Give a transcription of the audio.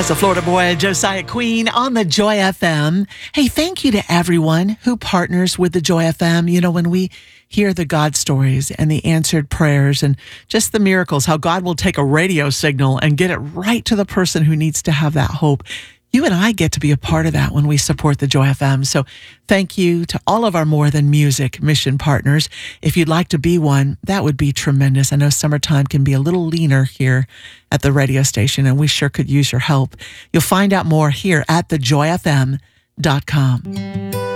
That's a Florida boy, Josiah Queen, on the Joy FM. Hey, thank you to everyone who partners with the Joy FM. You know, when we hear the God stories and the answered prayers and just the miracles, how God will take a radio signal and get it right to the person who needs to have that hope. You and I get to be a part of that when we support the Joy FM. So thank you to all of our More Than Music mission partners. If you'd like to be one, that would be tremendous. I know summertime can be a little leaner here at the radio station, and we sure could use your help. You'll find out more here at thejoyfm.com.